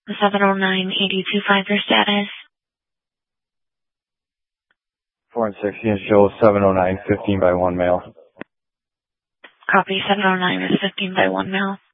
709-8225 your status. 4 and 6, unit show 709, 15 by 1 male. Copy, 709 is 15 by 1 male.